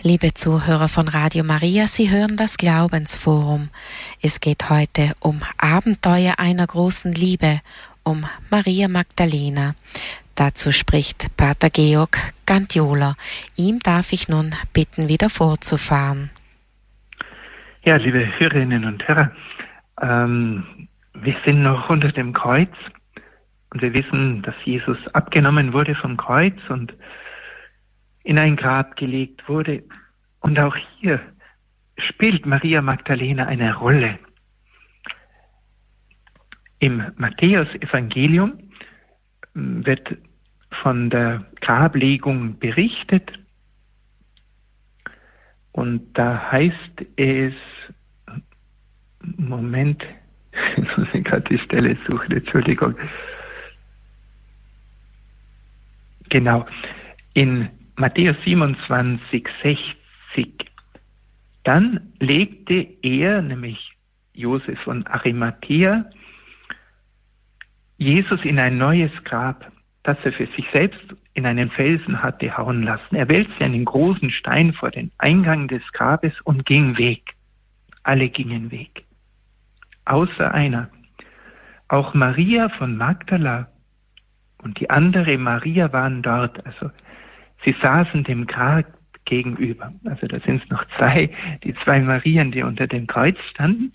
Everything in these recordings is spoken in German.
Liebe Zuhörer von Radio Maria, Sie hören das Glaubensforum. Es geht heute um Abenteuer einer großen Liebe, um Maria Magdalena. Dazu spricht Pater Georg Gantiola. Ihm darf ich nun bitten, wieder fortzufahren. Ja, liebe Hörerinnen und Hörer, wir sind noch unter dem Kreuz und wir wissen, dass Jesus abgenommen wurde vom Kreuz und in ein Grab gelegt wurde. Und auch hier spielt Maria Magdalena eine Rolle. Im Matthäus-Evangelium wird von der Grablegung berichtet. Und da heißt es, Moment, ich muss gerade die Stelle suchen, Entschuldigung. Genau, in Matthäus 27, 60, dann legte er, nämlich Josef von Arimathäa, Jesus in ein neues Grab, das er für sich selbst in einen Felsen hatte hauen lassen. Er wälzte einen großen Stein vor den Eingang des Grabes und ging weg. Alle gingen weg, außer einer. Auch Maria von Magdala und die andere Maria waren dort, also sie saßen dem Grab gegenüber. Also da sind es noch die zwei Marien, die unter dem Kreuz standen.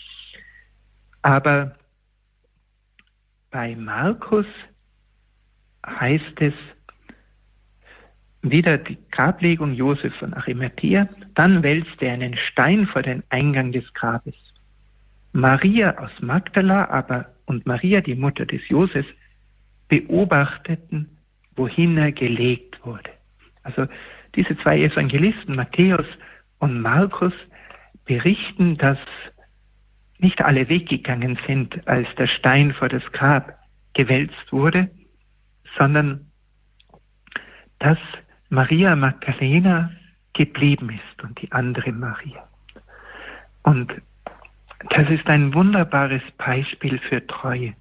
Aber bei Markus heißt es wieder die Grablegung Josef von Arimathäa, dann wälzte er einen Stein vor den Eingang des Grabes. Maria aus Magdala und Maria, die Mutter des Josefs, beobachteten, wohin er gelegt wurde. Also diese zwei Evangelisten, Matthäus und Markus, berichten, dass nicht alle weggegangen sind, als der Stein vor das Grab gewälzt wurde, sondern dass Maria Magdalena geblieben ist und die andere Maria. Und das ist ein wunderbares Beispiel für Treue.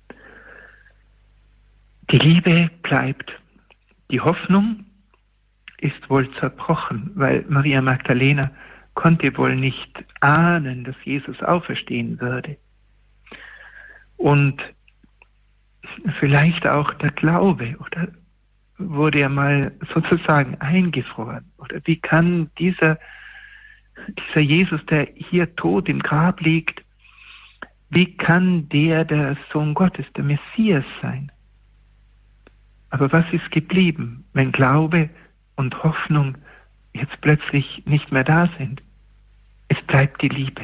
Die Liebe bleibt, die Hoffnung ist wohl zerbrochen, weil Maria Magdalena konnte wohl nicht ahnen, dass Jesus auferstehen würde. Und vielleicht auch der Glaube, oder wurde er mal sozusagen eingefroren? Oder wie kann dieser Jesus, der hier tot im Grab liegt, wie kann der Sohn Gottes, der Messias sein? Aber was ist geblieben, wenn Glaube und Hoffnung jetzt plötzlich nicht mehr da sind? Es bleibt die Liebe.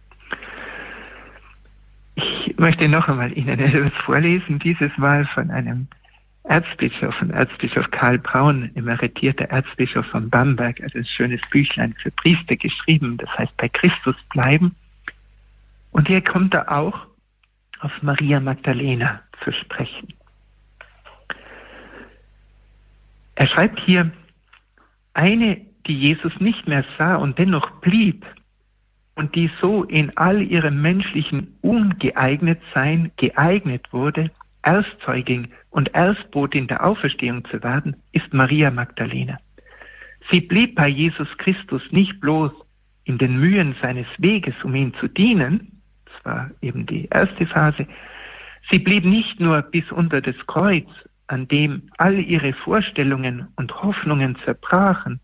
Ich möchte noch einmal Ihnen etwas vorlesen, dieses Mal von einem Erzbischof Karl Braun, emeritierter Erzbischof von Bamberg, also ein schönes Büchlein für Priester geschrieben, das heißt bei Christus bleiben. Und hier kommt er auch auf Maria Magdalena zu sprechen. Er schreibt hier, eine, die Jesus nicht mehr sah und dennoch blieb und die so in all ihrem menschlichen Ungeeignetsein geeignet wurde, Erstzeugin und Erstbotin der Auferstehung zu werden, ist Maria Magdalena. Sie blieb bei Jesus Christus nicht bloß in den Mühen seines Weges, um ihm zu dienen, das war eben die erste Phase, sie blieb nicht nur bis unter das Kreuz, an dem all ihre Vorstellungen und Hoffnungen zerbrachen,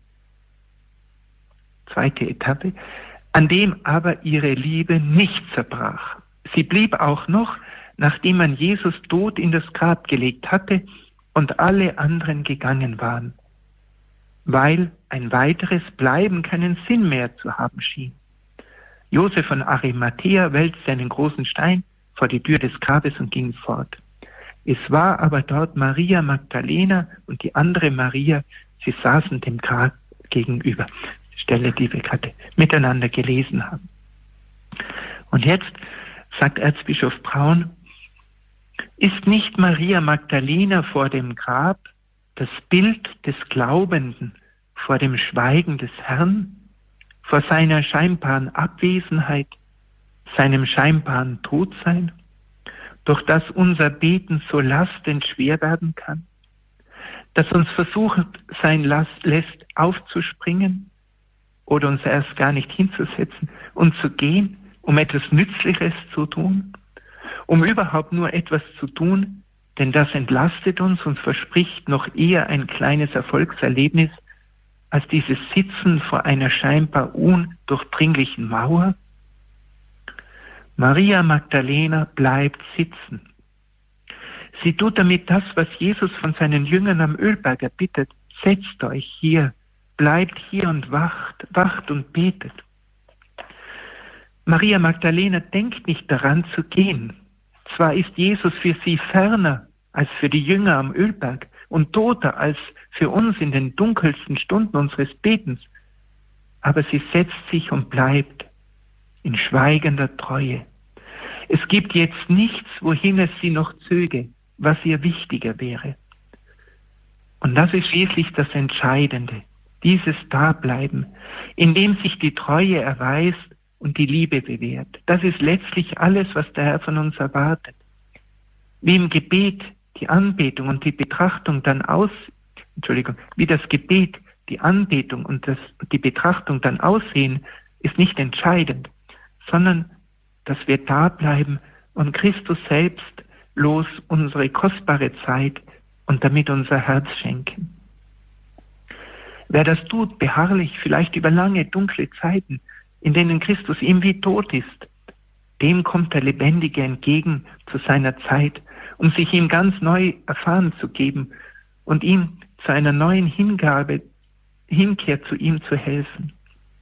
zweite Etappe, an dem aber ihre Liebe nicht zerbrach. Sie blieb auch noch, nachdem man Jesus tot in das Grab gelegt hatte und alle anderen gegangen waren, weil ein weiteres Bleiben keinen Sinn mehr zu haben schien. Josef von Arimathäa wälzte einen großen Stein vor die Tür des Grabes und ging fort. Es war aber dort Maria Magdalena und die andere Maria, sie saßen dem Grab gegenüber. Stelle, die wir gerade miteinander gelesen haben. Und jetzt sagt Erzbischof Braun, ist nicht Maria Magdalena vor dem Grab das Bild des Glaubenden vor dem Schweigen des Herrn, vor seiner scheinbaren Abwesenheit, seinem scheinbaren Todsein, durch das unser Beten so lastend schwer werden kann, das uns versucht sein lässt aufzuspringen, oder uns erst gar nicht hinzusetzen und zu gehen, um etwas Nützliches zu tun, um überhaupt nur etwas zu tun, denn das entlastet uns und verspricht noch eher ein kleines Erfolgserlebnis als dieses Sitzen vor einer scheinbar undurchdringlichen Mauer. Maria Magdalena bleibt sitzen. Sie tut damit das, was Jesus von seinen Jüngern am Ölberg erbittet. Setzt euch hier, bleibt hier und wacht und betet. Maria Magdalena denkt nicht daran zu gehen. Zwar ist Jesus für sie ferner als für die Jünger am Ölberg und toter als für uns in den dunkelsten Stunden unseres Betens, aber sie setzt sich und bleibt in schweigender Treue. Es gibt jetzt nichts, wohin es sie noch zöge, was ihr wichtiger wäre. Und das ist schließlich das Entscheidende, dieses Dableiben, in dem sich die Treue erweist und die Liebe bewährt. Das ist letztlich alles, was der Herr von uns erwartet. Wie im Gebet die Anbetung und die Betrachtung dann wie das Gebet, die Anbetung und die Betrachtung dann aussehen, ist nicht entscheidend, sondern dass wir da bleiben und Christus selbst los unsere kostbare Zeit und damit unser Herz schenken. Wer das tut, beharrlich, vielleicht über lange, dunkle Zeiten, in denen Christus ihm wie tot ist, dem kommt der Lebendige entgegen zu seiner Zeit, um sich ihm ganz neu erfahren zu geben und ihm zu einer neuen Hinkehr zu ihm zu helfen.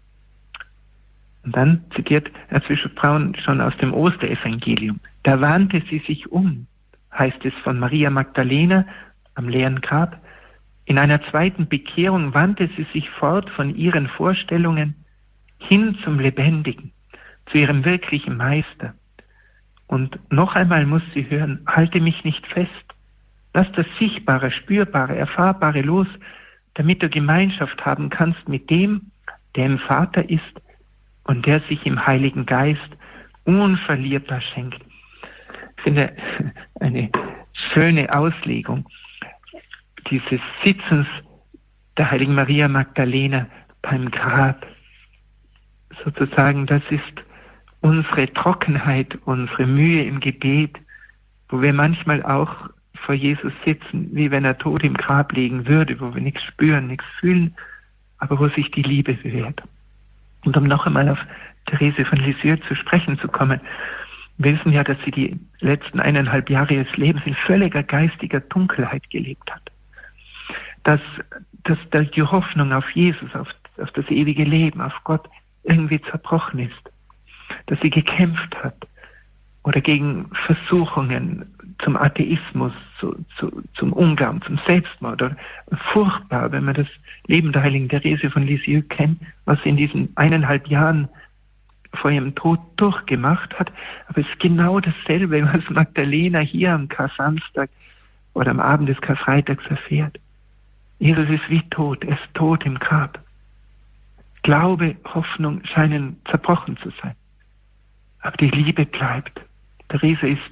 Und dann zitiert Erzbischof Braun schon aus dem Osterevangelium. Da wandte sie sich um, heißt es von Maria Magdalena am leeren Grab. In einer zweiten Bekehrung wandte sie sich fort von ihren Vorstellungen hin zum Lebendigen, zu ihrem wirklichen Meister. Und noch einmal muss sie hören, halte mich nicht fest. Lass das Sichtbare, Spürbare, Erfahrbare los, damit du Gemeinschaft haben kannst mit dem, der im Vater ist und der sich im Heiligen Geist unverlierbar schenkt. Ich finde eine schöne Auslegung dieses Sitzens der heiligen Maria Magdalena beim Grab. Sozusagen, das ist unsere Trockenheit, unsere Mühe im Gebet, wo wir manchmal auch vor Jesus sitzen, wie wenn er tot im Grab liegen würde, wo wir nichts spüren, nichts fühlen, aber wo sich die Liebe bewährt. Und um noch einmal auf Therese von Lisieux zu sprechen zu kommen, wir wissen ja, dass sie die letzten 1,5 Jahre ihres Lebens in völliger geistiger Dunkelheit gelebt hat. Dass die Hoffnung auf Jesus, auf das ewige Leben, auf Gott irgendwie zerbrochen ist. Dass sie gekämpft hat oder gegen Versuchungen zum Atheismus, zum Unglauben, zum Selbstmord. Oder furchtbar, wenn man das Leben der heiligen Therese von Lisieux kennt, was sie in diesen 1,5 Jahren vor ihrem Tod durchgemacht hat. Aber es ist genau dasselbe, was Magdalena hier am Kar-Samstag oder am Abend des Karfreitags erfährt. Jesus ist wie tot, er ist tot im Grab. Glaube, Hoffnung scheinen zerbrochen zu sein. Aber die Liebe bleibt. Therese ist,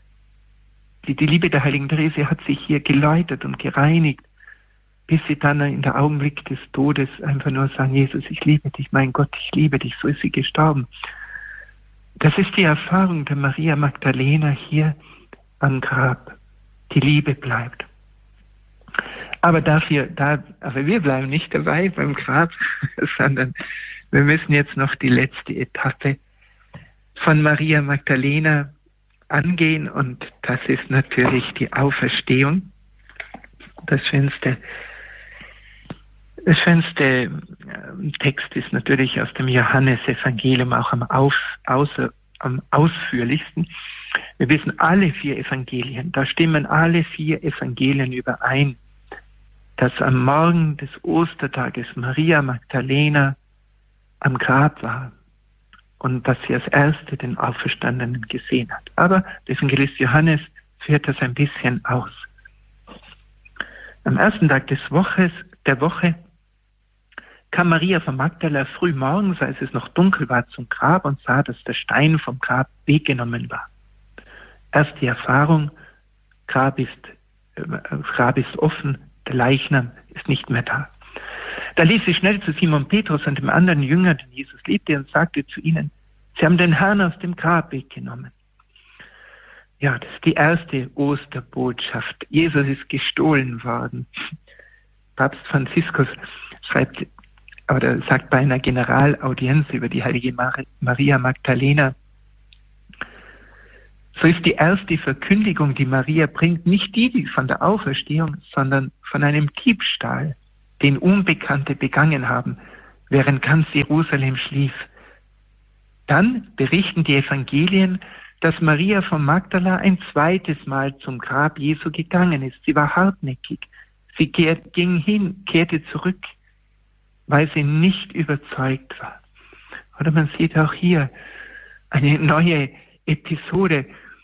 die Liebe der heiligen Therese hat sich hier geläutert und gereinigt, bis sie dann in der Augenblick des Todes einfach nur sagen, Jesus, ich liebe dich, mein Gott, ich liebe dich, so ist sie gestorben. Das ist die Erfahrung der Maria Magdalena hier am Grab. Die Liebe bleibt. Aber wir bleiben nicht dabei beim Grab, sondern wir müssen jetzt noch die letzte Etappe von Maria Magdalena angehen und das ist natürlich die Auferstehung. Das schönste Text ist natürlich aus dem Johannesevangelium auch am ausführlichsten. Wir wissen alle 4 Evangelien, da stimmen alle 4 Evangelien überein, dass am Morgen des Ostertages Maria Magdalena am Grab war und dass sie als Erste den Auferstandenen gesehen hat. Aber der Evangelist Johannes führt das ein bisschen aus. Am ersten Tag der Woche kam Maria von Magdala früh morgens, als es noch dunkel war, zum Grab und sah, dass der Stein vom Grab weggenommen war. Erst die Erfahrung, Grab ist offen, der Leichnam ist nicht mehr da. Da lief sie schnell zu Simon Petrus und dem anderen Jünger, den Jesus liebte, und sagte zu ihnen: Sie haben den Herrn aus dem Grab weggenommen. Ja, das ist die erste Osterbotschaft. Jesus ist gestohlen worden. Papst Franziskus schreibt oder sagt bei einer Generalaudienz über die heilige Maria Magdalena: So ist die erste Verkündigung, die Maria bringt, nicht die von der Auferstehung, sondern von einem Diebstahl, den Unbekannte begangen haben, während ganz Jerusalem schlief. Dann berichten die Evangelien, dass Maria von Magdala ein zweites Mal zum Grab Jesu gegangen ist. Sie war hartnäckig. Sie ging hin, kehrte zurück, weil sie nicht überzeugt war. Oder man sieht auch hier eine neue Episode.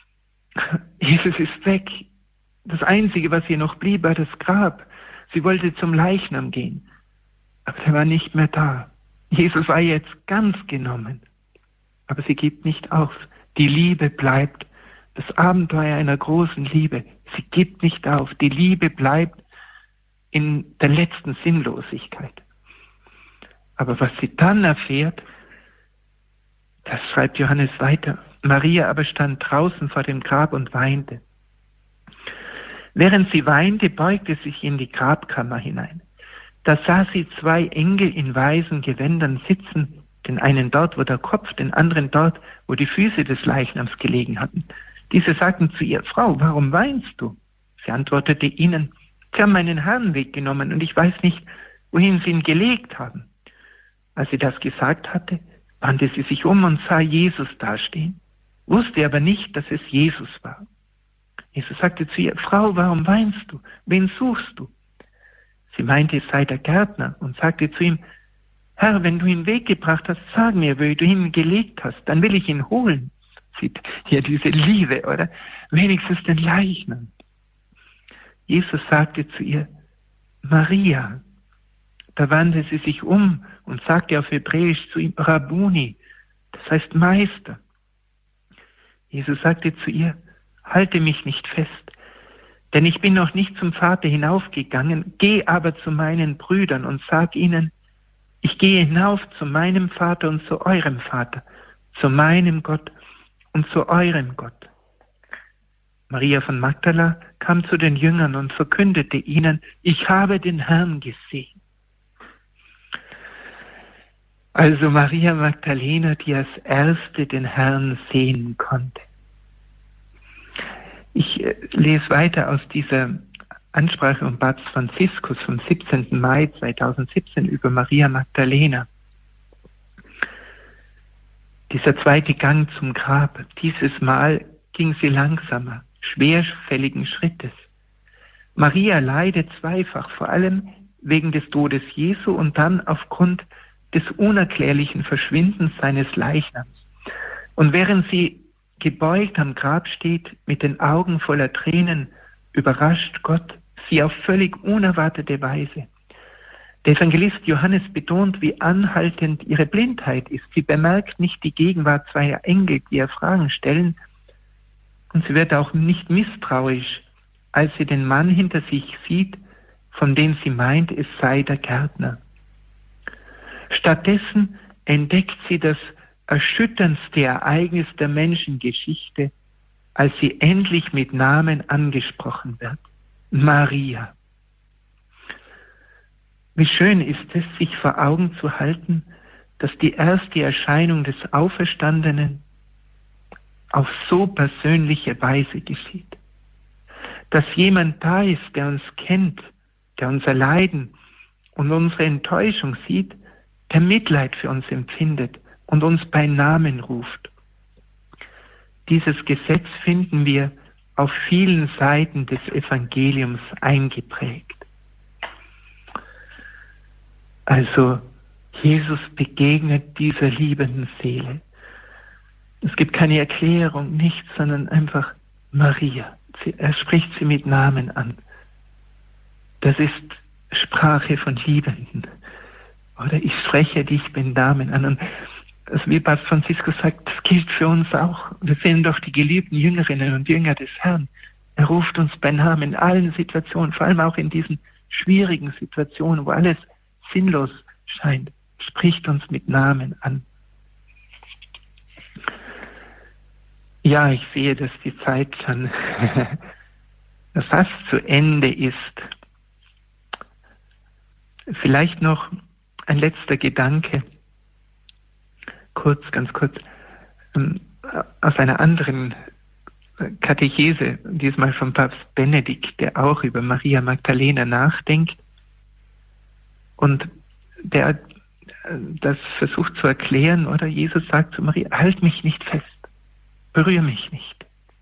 Jesus ist weg. Das Einzige, was ihr noch blieb, war das Grab. Sie wollte zum Leichnam gehen, aber er war nicht mehr da. Jesus war jetzt ganz genommen, aber sie gibt nicht auf. Die Liebe bleibt. Das Abenteuer einer großen Liebe. Sie gibt nicht auf. Die Liebe bleibt in der letzten Sinnlosigkeit. Aber was sie dann erfährt, das schreibt Johannes weiter. Maria aber stand draußen vor dem Grab und weinte. Während sie weinte, beugte sie sich in die Grabkammer hinein. Da sah sie 2 Engel in weißen Gewändern sitzen, den einen dort, wo der Kopf, den anderen dort, wo die Füße des Leichnams gelegen hatten. Diese sagten zu ihr: Frau, warum weinst du? Sie antwortete ihnen: Sie haben meinen Herrn weggenommen und ich weiß nicht, wohin sie ihn gelegt haben. Als sie das gesagt hatte, wandte sie sich um und sah Jesus dastehen, wusste aber nicht, dass es Jesus war. Jesus sagte zu ihr: Frau, warum weinst du? Wen suchst du? Sie meinte, es sei der Gärtner, und sagte zu ihm: Herr, wenn du ihn weggebracht hast, sag mir, wo du ihn gelegt hast, dann will ich ihn holen. Sieht hier diese Liebe, oder? Wenigstens den Leichnam. Jesus sagte zu ihr: Maria. Da wandte sie sich um und sagte auf Hebräisch zu ihm: Rabbuni, das heißt Meister. Jesus sagte zu ihr: Halte mich nicht fest, denn ich bin noch nicht zum Vater hinaufgegangen, geh aber zu meinen Brüdern und sag ihnen: Ich gehe hinauf zu meinem Vater und zu eurem Vater, zu meinem Gott und zu eurem Gott. Maria von Magdala kam zu den Jüngern und verkündete ihnen: Ich habe den Herrn gesehen. Also Maria Magdalena, die als erste den Herrn sehen konnte. Ich lese weiter aus dieser Ansprache von Papst Franziskus vom 17. Mai 2017 über Maria Magdalena. Dieser zweite Gang zum Grab, dieses Mal ging sie langsamer, schwerfälligen Schrittes. Maria leidet zweifach, vor allem wegen des Todes Jesu und dann aufgrund des unerklärlichen Verschwindens seines Leichnams. Und während sie gebeugt am Grab steht, mit den Augen voller Tränen, überrascht Gott sie auf völlig unerwartete Weise. Der Evangelist Johannes betont, wie anhaltend ihre Blindheit ist. Sie bemerkt nicht die Gegenwart zweier Engel, die ihr Fragen stellen, und sie wird auch nicht misstrauisch, als sie den Mann hinter sich sieht, von dem sie meint, es sei der Gärtner. Stattdessen entdeckt sie das erschütterndste Ereignis der Menschengeschichte, als sie endlich mit Namen angesprochen wird: Maria. Wie schön ist es, sich vor Augen zu halten, dass die erste Erscheinung des Auferstandenen auf so persönliche Weise geschieht. Dass jemand da ist, der uns kennt, der unser Leiden und unsere Enttäuschung sieht, der Mitleid für uns empfindet und uns bei Namen ruft. Dieses Gesetz finden wir auf vielen Seiten des Evangeliums eingeprägt. Also Jesus begegnet dieser liebenden Seele. Es gibt keine Erklärung, nichts, sondern einfach Maria. Er spricht sie mit Namen an. Das ist Sprache von Liebenden. Oder ich spreche dich mit Namen an. Und wie Papst Franziskus sagt, das gilt für uns auch. Wir sind doch die geliebten Jüngerinnen und Jünger des Herrn. Er ruft uns bei Namen in allen Situationen, vor allem auch in diesen schwierigen Situationen, wo alles sinnlos scheint, spricht uns mit Namen an. Ja, ich sehe, dass die Zeit schon fast zu Ende ist. Vielleicht noch ein letzter Gedanke, ganz kurz, aus einer anderen Katechese, diesmal von Papst Benedikt, der auch über Maria Magdalena nachdenkt und der das versucht zu erklären, oder? Jesus sagt zu Maria, halt mich nicht fest, berühre mich nicht.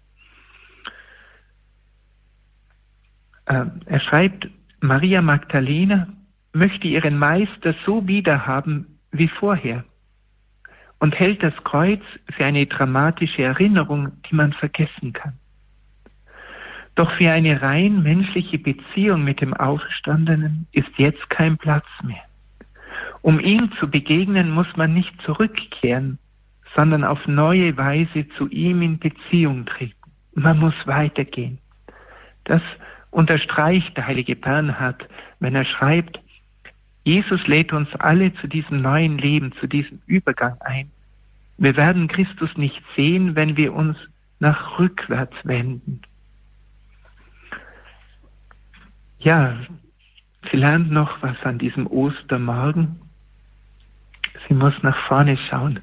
Er schreibt, Maria Magdalena möchte ihren Meister so wiederhaben wie vorher und hält das Kreuz für eine dramatische Erinnerung, die man vergessen kann. Doch für eine rein menschliche Beziehung mit dem Auferstandenen ist jetzt kein Platz mehr. Um ihm zu begegnen, muss man nicht zurückkehren, sondern auf neue Weise zu ihm in Beziehung treten. Man muss weitergehen. Das unterstreicht der heilige Bernhard, wenn er schreibt, Jesus lädt uns alle zu diesem neuen Leben, zu diesem Übergang ein. Wir werden Christus nicht sehen, wenn wir uns nach rückwärts wenden. Ja, sie lernt noch was an diesem Ostermorgen. Sie muss nach vorne schauen.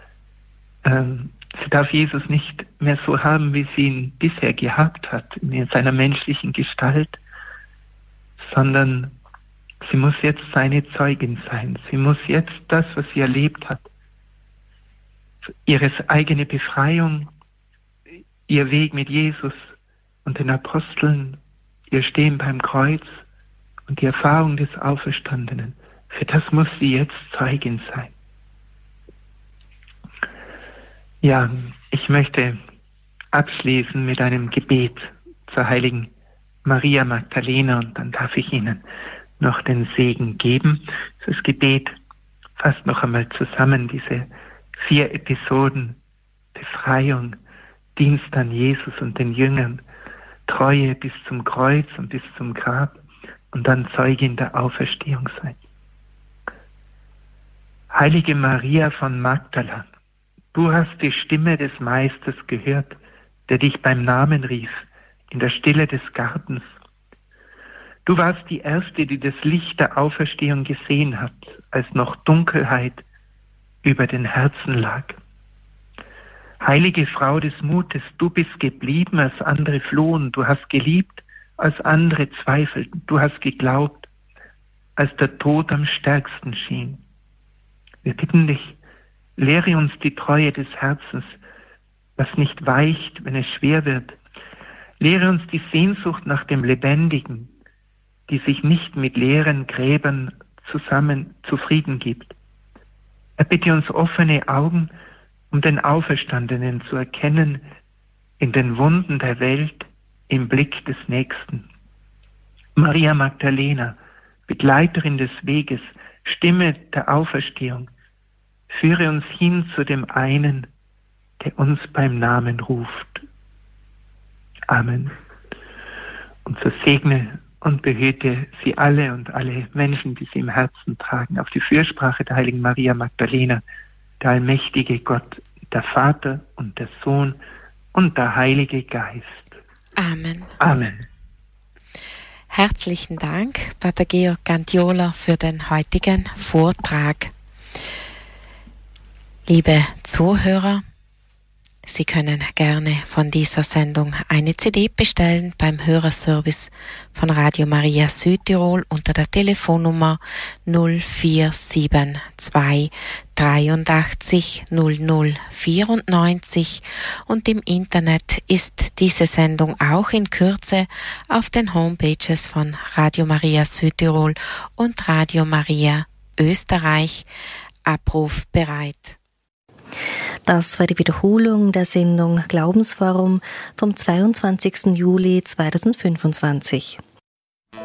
Sie darf Jesus nicht mehr so haben, wie sie ihn bisher gehabt hat, in seiner menschlichen Gestalt, sondern sie muss jetzt seine Zeugin sein. Sie muss jetzt das, was sie erlebt hat, ihre eigene Befreiung, ihr Weg mit Jesus und den Aposteln, ihr Stehen beim Kreuz und die Erfahrung des Auferstandenen, für das muss sie jetzt Zeugin sein. Ja, ich möchte abschließen mit einem Gebet zur heiligen Maria Magdalena und dann darf ich Ihnen noch den Segen geben. Das Gebet fasst noch einmal zusammen diese 4 Episoden: Befreiung, Dienst an Jesus und den Jüngern, Treue bis zum Kreuz und bis zum Grab und dann Zeugin der Auferstehung sein. Heilige Maria von Magdala, du hast die Stimme des Meisters gehört, der dich beim Namen rief, in der Stille des Gartens. Du warst die Erste, die das Licht der Auferstehung gesehen hat, als noch Dunkelheit über den Herzen lag. Heilige Frau des Mutes, du bist geblieben, als andere flohen. Du hast geliebt, als andere zweifelten. Du hast geglaubt, als der Tod am stärksten schien. Wir bitten dich, lehre uns die Treue des Herzens, was nicht weicht, wenn es schwer wird. Lehre uns die Sehnsucht nach dem Lebendigen, die sich nicht mit leeren Gräbern zusammen zufrieden gibt. Erbitte uns offene Augen, um den Auferstandenen zu erkennen in den Wunden der Welt, im Blick des Nächsten. Maria Magdalena, Begleiterin des Weges, Stimme der Auferstehung, führe uns hin zu dem einen, der uns beim Namen ruft. Amen. Und so segne und behüte sie alle und alle Menschen, die sie im Herzen tragen, auf die Fürsprache der heiligen Maria Magdalena, der allmächtige Gott, der Vater und der Sohn und der Heilige Geist. Amen. Amen. Herzlichen Dank, Pater Georg Gantiola, für den heutigen Vortrag. Liebe Zuhörer, Sie können gerne von dieser Sendung eine CD bestellen beim Hörerservice von Radio Maria Südtirol unter der Telefonnummer 0472 83 00 94 und im Internet ist diese Sendung auch in Kürze auf den Homepages von Radio Maria Südtirol und Radio Maria Österreich abrufbereit. Das war die Wiederholung der Sendung Glaubensforum vom 22. Juli 2025.